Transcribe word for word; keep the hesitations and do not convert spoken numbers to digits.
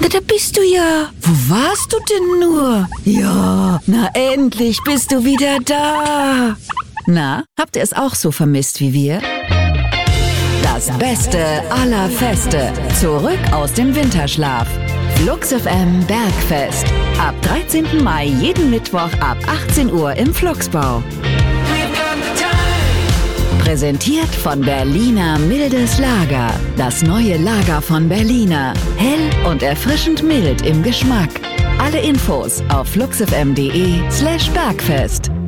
da bist du ja. Wo warst du denn nur? Ja, na endlich bist du wieder da. Na, habt ihr es auch so vermisst wie wir? Das Beste aller Feste. Zurück aus dem Winterschlaf. Flux F M Bergfest. Ab dreizehnten Mai jeden Mittwoch ab achtzehn Uhr im Fluxbau. Präsentiert von Berliner Mildes Lager. Das neue Lager von Berliner. Hell und erfrischend mild im Geschmack. Alle Infos auf fluxfm punkt de slash Bergfest.